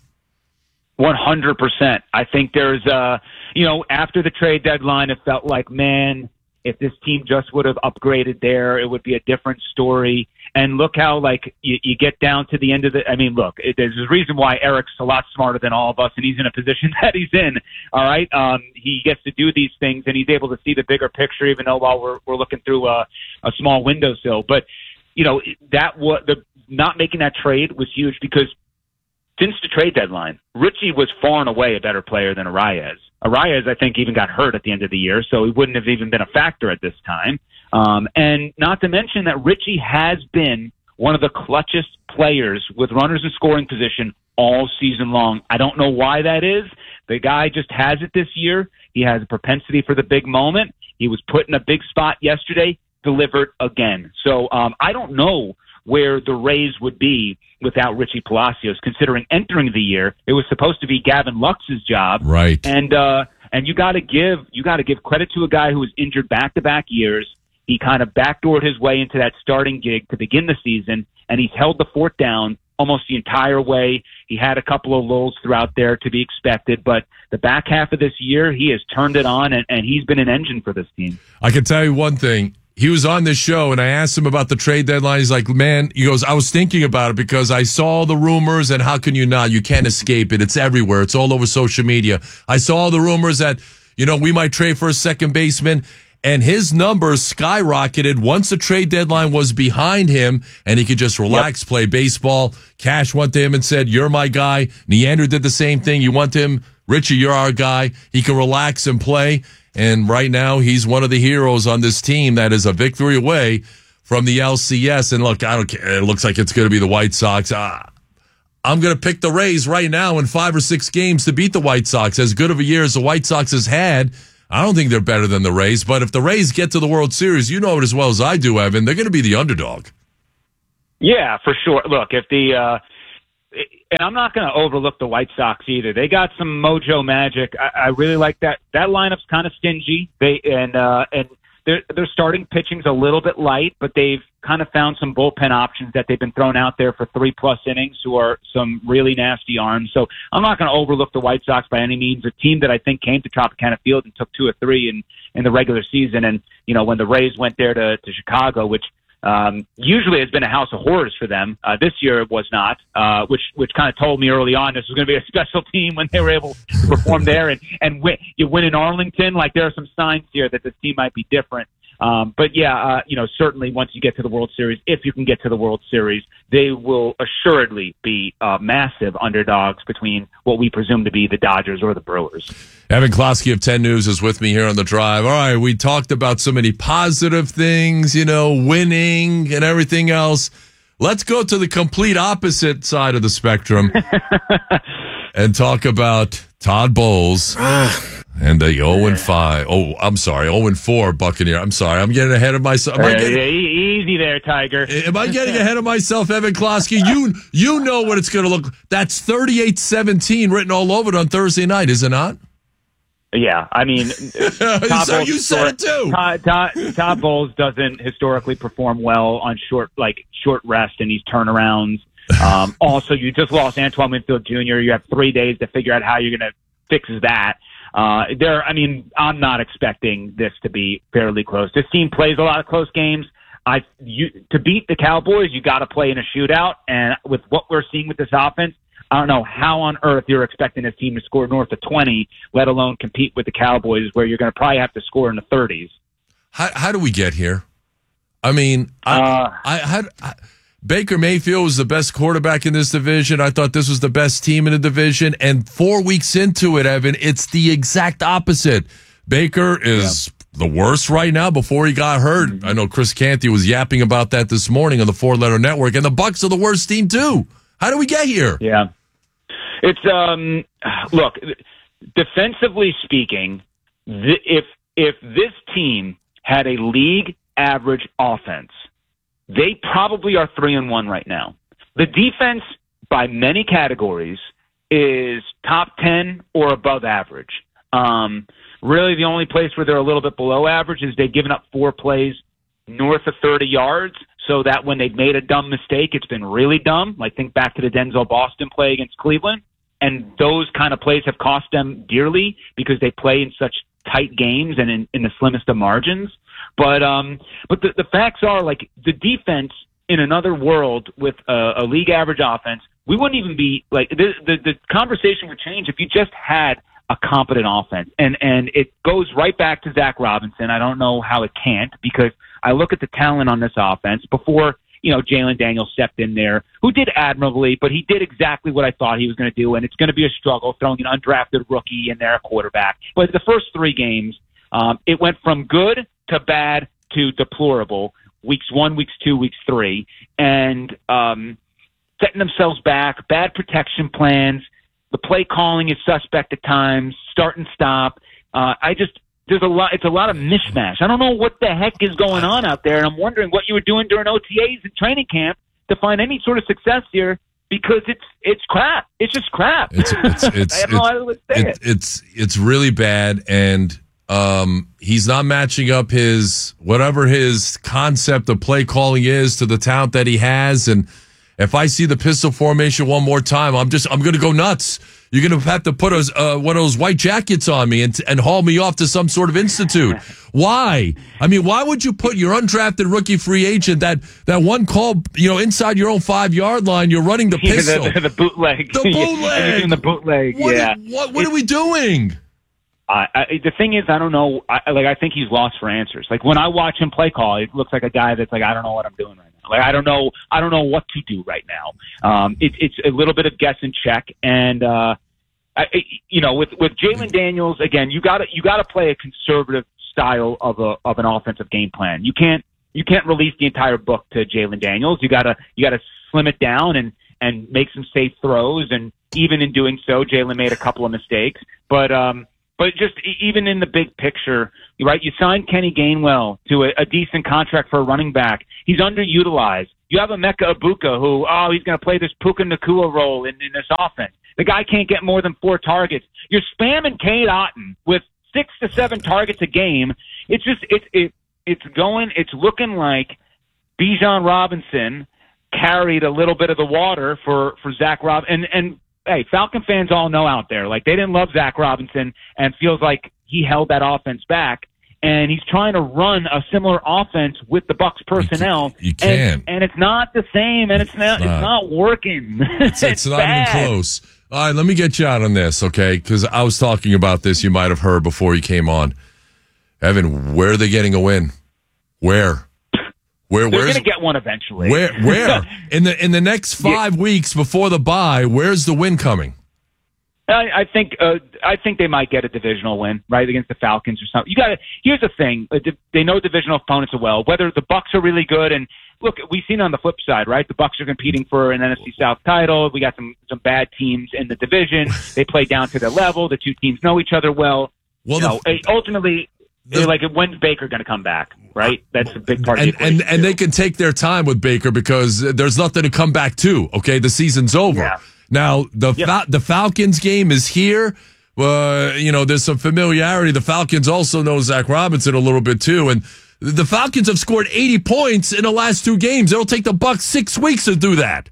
one hundred percent. I think there's, uh, you know, after the trade deadline, it felt like, man, if this team just would have upgraded there, it would be a different story. And look how, like, you, you get down to the end of the – I mean, look, it, there's a reason why Eric's a lot smarter than all of us, and he's in a position that he's in, all right? Um, he gets to do these things, and he's able to see the bigger picture, even though while we're we're looking through a, a small windowsill. But, you know, that was, the not making that trade was huge because since the trade deadline, Richie was far and away a better player than Arraez. Arraez, I think, even got hurt at the end of the year, so he wouldn't have even been a factor at this time. Um, and not to mention that Richie has been one of the clutchest players with runners in scoring position all season long. I don't know why that is. The guy just has it this year. He has a propensity for the big moment. He was put in a big spot yesterday, delivered again. So um, I don't know where the Rays would be without Richie Palacios, considering entering the year, it was supposed to be Gavin Lux's job. Right. And, uh, and you gotta give, you gotta give credit to a guy who was injured back-to-back years. He kind of backdoored his way into that starting gig to begin the season, and he's held the fort down almost the entire way. He had a couple of lulls throughout there to be expected, but the back half of this year, he has turned it on, and, and he's been an engine for this team. I can tell you one thing. He was on this show, and I asked him about the trade deadline. He's like, man, he goes, I was thinking about it because I saw the rumors, and how can you not? You can't escape it. It's everywhere. It's all over social media. I saw the rumors that, you know, we might trade for a second baseman, and his numbers skyrocketed once the trade deadline was behind him, and he could just relax, yep. play baseball. Cash went to him and said, you're my guy. Neander did the same thing. You went to him, Richie, you're our guy. He can relax and play. And right now, he's one of the heroes on this team that is a victory away from the L C S. And look, I don't care. It looks like it's going to be the White Sox. Uh, I'm going to pick the Rays right now in five or six games to beat the White Sox. As good of a year as the White Sox has had, I don't think they're better than the Rays. But if the Rays get to the World Series, you know it as well as I do, Evan, they're going to be the underdog. Yeah, for sure. Look, if the uh, and I'm not going to overlook the White Sox either. They got some mojo magic. I, I really like that. That lineup's kind of stingy. They and uh, and their their starting pitching's a little bit light, but they've kind of found some bullpen options that they've been thrown out there for three plus innings, who are some really nasty arms. So I'm not going to overlook the White Sox by any means. A team that I think came to Tropicana Field and took two or three in in the regular season, and you know when the Rays went there to to Chicago, which Um, usually has been a house of horrors for them. Uh, this year it was not, uh, which which kind of told me early on this was going to be a special team when they were able to perform there and and win, you win in Arlington. Like there are some signs here that this team might be different. Um, but yeah, uh, you know, certainly once you get to the World Series, if you can get to the World Series, they will assuredly be uh, massive underdogs between what we presume to be the Dodgers or the Brewers. Evan Klosky of ten News is with me here on the drive. All right, we talked about so many positive things, you know, winning and everything else. Let's go to the complete opposite side of the spectrum and talk about Todd Bowles and the oh and five. Oh, I'm sorry, oh and four Buccaneer. I'm sorry, I'm getting ahead of myself. Am I getting, uh, easy there, Tiger. Am I getting ahead of myself, Evan Klosky? You you know what it's going to look. That's thirty-eight seventeen written all over it on Thursday night, is it not? Yeah, I mean, Todd so you said it too. Todd, Todd, Todd Bowles doesn't historically perform well on short, like short rest and these turnarounds. Um, also, you just lost Antoine Winfield Junior You have three days to figure out how you're going to fix that. Uh, there, I mean, I'm not expecting this to be fairly close. This team plays a lot of close games. I, you, to beat the Cowboys, you got to play in a shootout, and with what we're seeing with this offense, I don't know how on earth you're expecting this team to score north of twenty, let alone compete with the Cowboys, where you're going to probably have to score in the thirties. How, how do we get here? I mean, I, uh, I had I, Baker Mayfield was the best quarterback in this division. I thought this was the best team in the division. And four weeks into it, Evan, it's the exact opposite. Baker is yeah. the worst right now before he got hurt. Mm-hmm. I know Chris Canty was yapping about that this morning on the Four Letter Network. And the Bucs are the worst team, too. How do we get here? Yeah. It's, um, look, defensively speaking, th- if if this team had a league average offense, they probably are three and one right now. The defense, by many categories, is top ten or above average. Um, really, the only place where they're a little bit below average is they've given up four plays north of thirty yards, so that when they've made a dumb mistake, it's been really dumb. Like think back to the Denzel Boston play against Cleveland. And those kind of plays have cost them dearly because they play in such tight games and in, in the slimmest of margins. But um, but the, the facts are, like, the defense in another world with a, a league average offense, we wouldn't even be like the, the the conversation would change if you just had a competent offense. And and it goes right back to Zach Robinson. I don't know how it can't, because I look at the talent on this offense before, you know, Jalen Daniels stepped in there, who did admirably, but he did exactly what I thought he was going to do, and it's going to be a struggle throwing an undrafted rookie in there, a quarterback. But the first three games, um, it went from good to bad to deplorable, weeks one, weeks two, weeks three, and um, setting themselves back, bad protection plans, the play calling is suspect at times, start and stop. Uh, I just... There's a lot. It's a lot of mishmash. I don't know what the heck is going on out there, and I'm wondering what you were doing during O T As and training camp to find any sort of success here, because it's it's crap. It's just crap. It's it's it's I have no idea what to say. It, it's it's really bad, and um, he's not matching up his whatever his concept of play calling is to the talent that he has. And if I see the pistol formation one more time, I'm just I'm going to go nuts. You're going to have to put a, uh, one of those white jackets on me and and haul me off to some sort of institute. Why? I mean, why would you put your undrafted rookie free agent, that, that one call, you know, inside your own five-yard line, you're running the pistol. the, the bootleg. The bootleg. You're doing the bootleg, what yeah. Is, what what are we doing? I, I, the thing is, I don't know. I, like, I think he's lost for answers. Like, when I watch him play call, it looks like a guy that's like, I don't know what I'm doing right now. Like, I don't know. I don't know what to do right now. Um, it, it's a little bit of guess and check, and uh, I, you know, with with Jalen Daniels, again, you got to you got to play a conservative style of a of an offensive game plan. You can't you can't release the entire book to Jalen Daniels. You gotta you gotta slim it down and and make some safe throws. And even in doing so, Jalen made a couple of mistakes. But um, but just even in the big picture, right? You signed Kenny Gainwell to a, a decent contract for a running back. He's underutilized. You have Emeka Egbuka, who, oh, he's going to play this Puka Nacua role in, in this offense. The guy can't get more than four targets. You're spamming Cade Otton with six to seven targets a game. It's just, it's it, it's going, it's looking like Bijan Robinson carried a little bit of the water for, for Zach Rob. And, and, hey, Falcon fans all know out there, like, they didn't love Zach Robinson and feels like he held that offense back. And he's trying to run a similar offense with the Bucs personnel. You can't. And, and it's not the same, and it's not, it's not, it's not working. It's, it's, it's not bad. Even close. All right, let me get you out on this, okay? Because I was talking about this, you might have heard before you came on. Evan, where are they getting a win? Where? Where? They're going to get one eventually. Where? Where? in the in the next five yeah. weeks before the bye, where's the win coming? I, I think uh, I think they might get a divisional win, right, against the Falcons or something. You got to. Here's the thing: they know divisional opponents well. Whether the Bucs are really good, and look, we've seen on the flip side, right? The Bucs are competing for an N F C South title. We got some some bad teams in the division. They play down to their level. The two teams know each other well. Well, you know, the, ultimately, the, like when's Baker going to come back? Right, that's a big part and, of the and and they can take their time with Baker because there's nothing to come back to. Okay, the season's over. Yeah. Now, the yep. Fa- the Falcons game is here. Uh, you know, there's some familiarity. The Falcons also know Zach Robinson a little bit, too. And the Falcons have scored eighty points in the last two games. It'll take the Bucs six weeks to do that.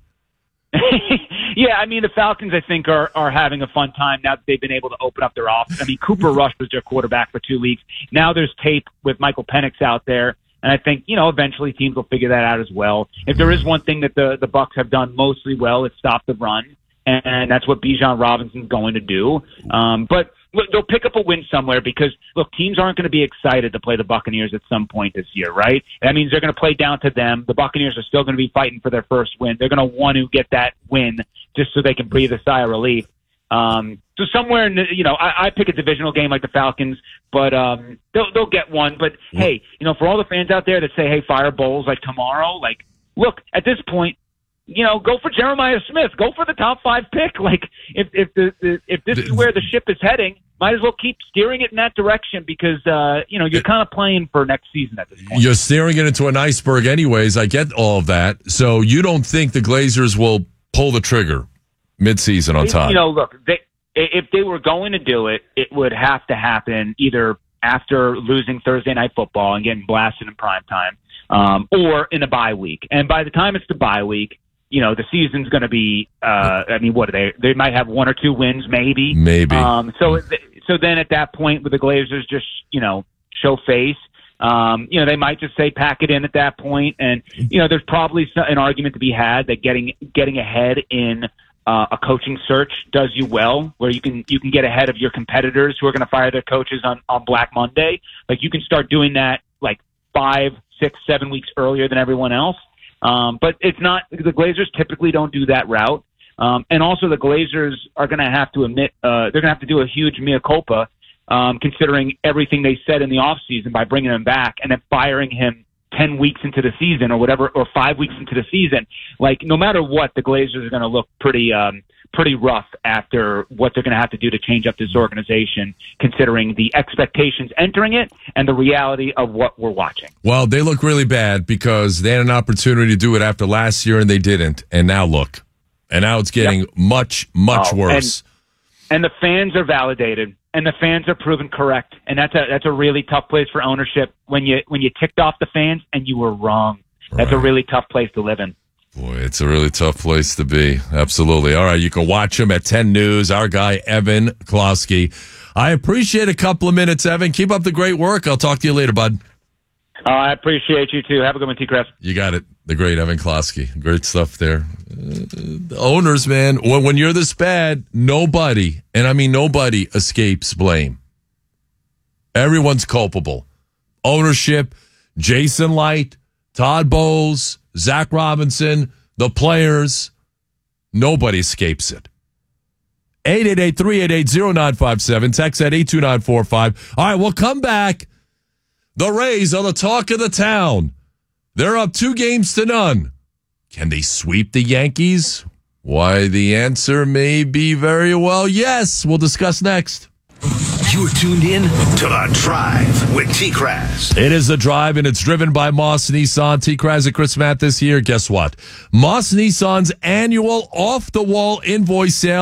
Yeah, I mean, the Falcons, I think, are, are having a fun time now that they've been able to open up their offense. I mean, Cooper Rush was their quarterback for two weeks. Now there's tape with Michael Penix out there. And I think, you know, eventually teams will figure that out as well. If there is one thing that the, the Bucs have done mostly well, it's stop the run. And that's what Bijan Robinson's going to do. Um, but look, they'll pick up a win somewhere because, look, teams aren't going to be excited to play the Buccaneers at some point this year, right? That means they're going to play down to them. The Buccaneers are still going to be fighting for their first win. They're going to want to get that win just so they can breathe a sigh of relief. Um, so somewhere, in the, you know, I, I pick a divisional game like the Falcons, but um, they'll, they'll get one. But, hey, you know, for all the fans out there that say, hey, fire Bowles like tomorrow, like, look, at this point, you know, go for Jeremiah Smith. Go for the top five pick. Like, if if the, the if this is where the ship is heading, might as well keep steering it in that direction because uh, you know you're kind of playing for next season at this point. You're steering it into an iceberg, anyways. I get all of that. So you don't think the Glazers will pull the trigger mid-season on time? You know, look, they, if they were going to do it, it would have to happen either after losing Thursday Night Football and getting blasted in prime time, um, or in a bye week. And by the time it's the bye week, you know, the season's going to be, uh, I mean, what are they? They might have one or two wins, maybe. Maybe. Um, so, so then at that point, with the Glazers just, you know, show face, um, you know, they might just say pack it in at that point. And, you know, there's probably an argument to be had that getting, getting ahead in uh, a coaching search does you well, where you can, you can get ahead of your competitors who are going to fire their coaches on, on Black Monday. Like, you can start doing that like five, six, seven weeks earlier than everyone else. Um, but it's not, the Glazers typically don't do that route. Um, and also the Glazers are going to have to admit, uh, they're going to have to do a huge mea culpa, um, considering everything they said in the offseason by bringing him back and then firing him ten weeks into the season or whatever, or five weeks into the season. Like, no matter what, the Glazers are going to look pretty, um, pretty rough after what they're going to have to do to change up this organization, considering the expectations entering it and the reality of what we're watching. Well, they look really bad because they had an opportunity to do it after last year and they didn't. And now look. And now it's getting yep. much, much oh, worse. And, and the fans are validated and the fans are proven correct. And that's a, that's a really tough place for ownership when you, when you ticked off the fans and you were wrong. Right. That's a really tough place to live in. Boy, it's a really tough place to be. Absolutely. All right, you can watch him at ten News. Our guy, Evan Klosky. I appreciate a couple of minutes, Evan. Keep up the great work. I'll talk to you later, bud. Uh, I appreciate you, too. Have a good one, T. Chris. You got it. The great Evan Klosky. Great stuff there. Uh, the owners, man, when, when you're this bad, nobody, and I mean nobody, escapes blame. Everyone's culpable. Ownership, Jason Light, Todd Bowles, Zach Robinson, the players, nobody escapes it. eight eight eight, three eight eight, zero nine five seven. Text at eight two nine four five. All right, we'll come back. The Rays are the talk of the town. They're up two games to none. Can they sweep the Yankees? Why the answer may be very well yes. We'll discuss next. You're tuned in to The Drive with T-Kraz. It is The Drive, and it's driven by Moss Nissan. T-Kraz and Chris Matt this year. Guess what? Moss Nissan's annual off-the-wall invoice sale